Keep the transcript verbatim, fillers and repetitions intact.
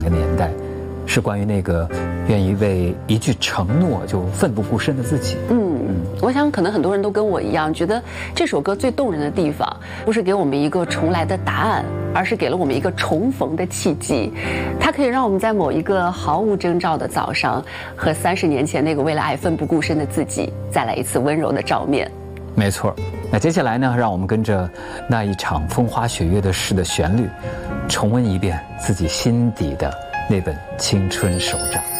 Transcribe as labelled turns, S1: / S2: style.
S1: 个年代，是关于那个愿意为一句承诺就奋不顾身的自己。
S2: 嗯，我想可能很多人都跟我一样，觉得这首歌最动人的地方，不是给我们一个重来的答案，而是给了我们一个重逢的契机。它可以让我们在某一个毫无征兆的早上，和三十年前那个为了爱奋不顾身的自己，再来一次温柔的照面。
S1: 没错，那接下来呢，让我们跟着那一场风花雪月的事的旋律，重温一遍自己心底的那本青春手账。